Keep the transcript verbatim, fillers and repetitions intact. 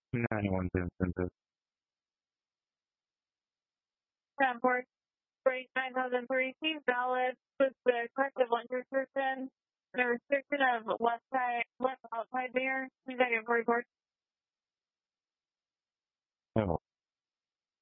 ninety-one instances. Transport break nine thousand three, seems valid with the corrective lens restriction, the restriction of left side, left outside mirror. Please identify report. Oh.